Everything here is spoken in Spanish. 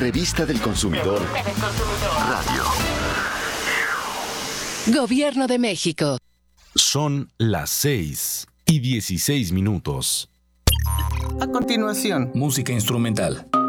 revista del consumidor radio. Gobierno de México. Son las 6:16. A continuación, música instrumental.